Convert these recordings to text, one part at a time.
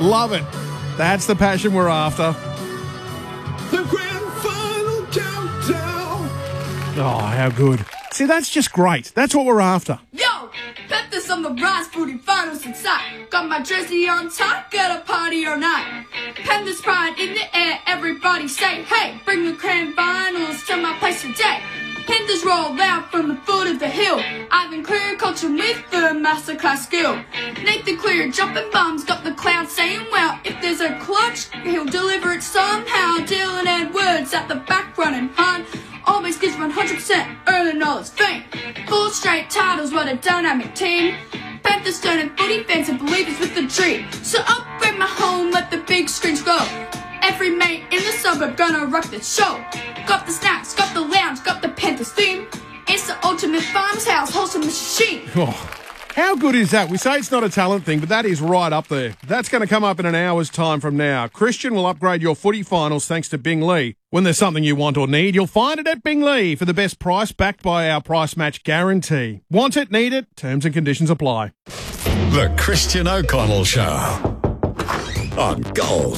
Love it. That's the passion we're after. The grand final countdown. Oh, how good. See, that's just great. That's what we're after. Yo, Panthers on the rise, footy finals inside. Got my jersey on top, got a party or not. Panthers pride in the air, everybody say, hey, bring the grand finals to my place today. Panthers roll out from the foot of the hill. Ivan Clear coaching with the masterclass skill. Nathan Clear jumping bombs, got the crowd saying, well, if there's a clutch, he'll deliver it somehow. Dylan Edwards at the back running hard. Always gives 100%, earning all his fame. 4 straight titles, what a dynamic team. Panthers turning footy fans and believers with the dream. So upgrade my home, let the big screens go. Every mate in the suburb gonna rock the show. Got the snacks, got the lounge, got the Panthers theme. It's the ultimate farmhouse, wholesome machine. Oh, how good is that? We say it's not a talent thing, but that is right up there. That's going to come up in an hour's time from now. Christian will upgrade your footy finals thanks to Bing Lee. When there's something you want or need, you'll find it at Bing Lee for the best price backed by our price match guarantee. Want it, need it, terms and conditions apply. The Christian O'Connell Show on Gold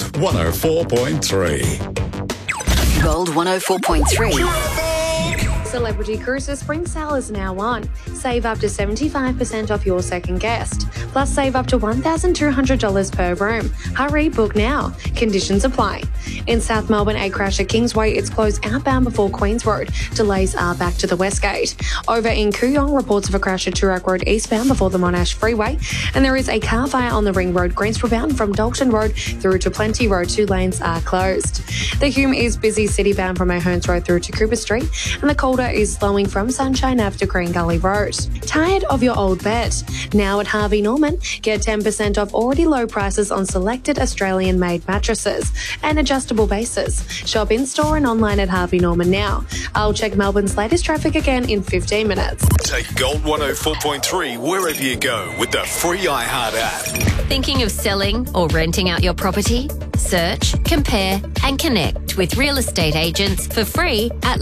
104.3. Gold 104.3. Celebrity Cruises Spring Sale is now on. Save up to 75% off your second guest. Plus save up to $1,200 per room. Hurry, book now. Conditions apply. In South Melbourne, a crash at Kingsway. It's closed outbound before Queens Road. Delays are back to the West Gate. Over in Kooyong, reports of a crash at Toorak Road eastbound before the Monash Freeway. And there is a car fire on the Ring Road, Greensboro bound from Dalton Road through to Plenty Road. 2 lanes are closed. The Hume is busy city-bound from O'Hearns Road through to Cooper Street. And the Calder is slowing from Sunshine Ave to Green Gully Road. Tired of your old bed? Now at Harvey Norman, get 10% off already low prices on selected Australian-made mattresses and adjustable bases. Shop in-store and online at Harvey Norman now. I'll check Melbourne's latest traffic again in 15 minutes. Take Gold 104.3 wherever you go with the free iHeart app. Thinking of selling or renting out your property? Search, compare and connect with real estate agents for free at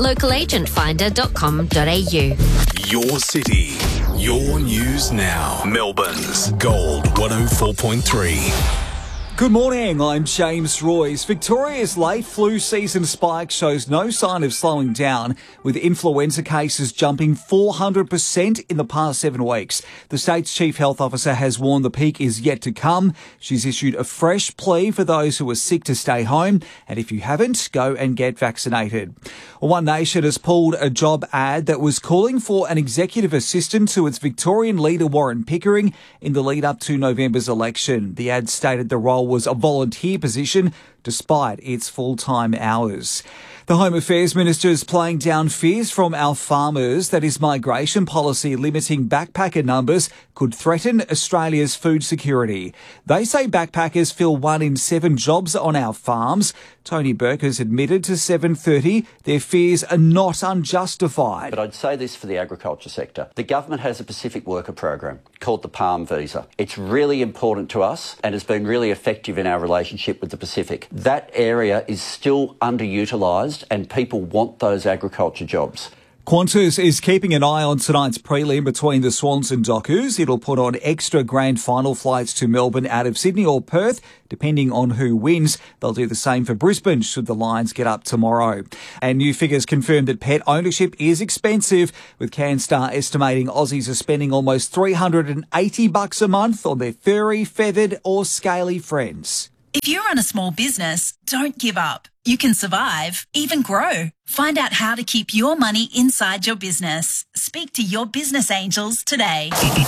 localagentfinder.com.au. Your city, your news now. Melbourne's Gold 104.3. Good morning, I'm James Royce. Victoria's late flu season spike shows no sign of slowing down, with influenza cases jumping 400% in the past 7 weeks. The state's chief health officer has warned the peak is yet to come. She's issued a fresh plea for those who are sick to stay home, and if you haven't, go and get vaccinated. One Nation has pulled a job ad that was calling for an executive assistant to its Victorian leader Warren Pickering in the lead up to November's election. The ad stated the role was a volunteer position despite its full-time hours. The Home Affairs Minister is playing down fears from our farmers that his migration policy limiting backpacker numbers could threaten Australia's food security. They say backpackers fill 1 in 7 jobs on our farms. Tony Burke has admitted to 7:30 their fears are not unjustified. But I'd say this for the agriculture sector. The government has a Pacific Worker Program called the Palm Visa. It's really important to us and has been really effective in our relationship with the Pacific. That area is still underutilised and people want those agriculture jobs. Qantas is keeping an eye on tonight's prelim between the Swans and Dockers. It'll put on extra grand final flights to Melbourne out of Sydney or Perth, depending on who wins. They'll do the same for Brisbane should the Lions get up tomorrow. And new figures confirm that pet ownership is expensive, with CanStar estimating Aussies are spending almost $380 a month on their furry, feathered or scaly friends. If you run a small business, don't give up. You can survive, even grow. Find out how to keep your money inside your business. Speak to your business angels today.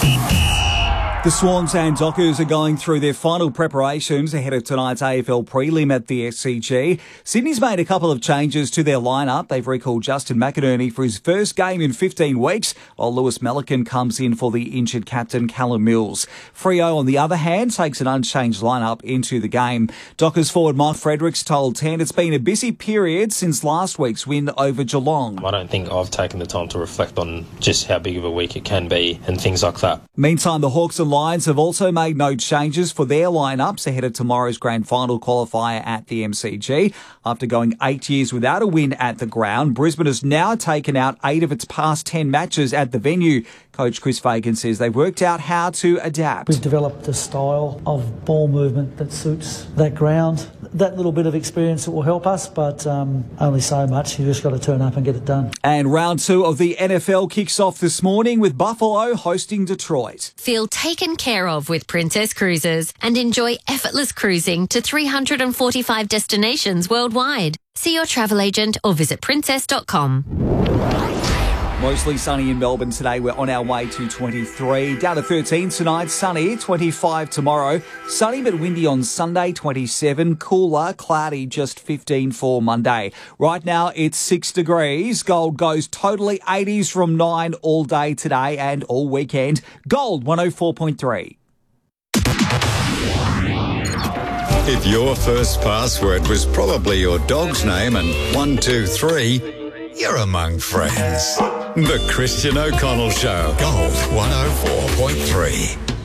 The Swans and Dockers are going through their final preparations ahead of tonight's AFL prelim at the SCG. Sydney's made a couple of changes to their lineup. They've recalled Justin McInerney for his first game in 15 weeks, while Lewis Melican comes in for the injured captain Callum Mills. Freo, on the other hand, takes an unchanged lineup into the game. Dockers forward Mike Fredericks told 10 it's been a busy period since last week's win over Geelong. I don't think I've taken the time to reflect on just how big of a week it can be and things like that. Meantime, the Hawks and Lions have also made no changes for their lineups ahead of tomorrow's grand final qualifier at the MCG. After going 8 years without a win at the ground, Brisbane has now taken out 8 of its past 10 matches at the venue. Coach Chris Fagan says they've worked out how to adapt. We've developed a style of ball movement that suits that ground. That little bit of experience will help us, but only so much. You just got to turn up and get it done. And round 2 of the NFL kicks off this morning with Buffalo hosting Detroit. Feel taken care of with Princess Cruises and enjoy effortless cruising to 345 destinations worldwide. See your travel agent or visit princess.com. Mostly sunny in Melbourne today. We're on our way to 23. Down to 13 tonight. Sunny, 25 tomorrow. Sunny but windy on Sunday, 27. Cooler, cloudy, just 15 for Monday. Right now, it's 6 degrees. Gold goes totally 80s from 9 all day today and all weekend. Gold, 104.3. If your first password was probably your dog's name and 123, you're among friends. The Christian O'Connell Show. Gold 104.3.